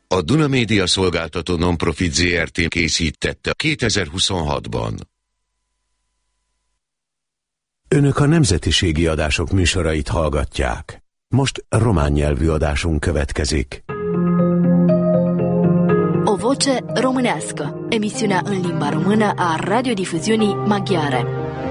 A Duna Média Szolgáltató Nonprofit Zrt. Készítette 2026-ban. Önök a nemzetiségi adások műsorait hallgatják. Most román nyelvű adásunk következik. O voce românească. Emisiunea în limba română a radiodifuziunii maghiare.